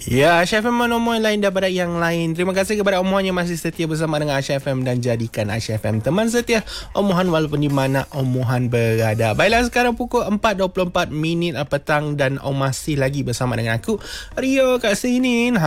Ya, Aisyah FM omongan lain daripada yang lain. Terima kasih kepada omongan yang masih setia bersama dengan Aisyah FM dan jadikan Aisyah FM teman setia omongan walaupun di mana omongan berada. Baiklah, sekarang pukul 4.24 petang dan masih lagi bersama dengan aku, Rio kat sini.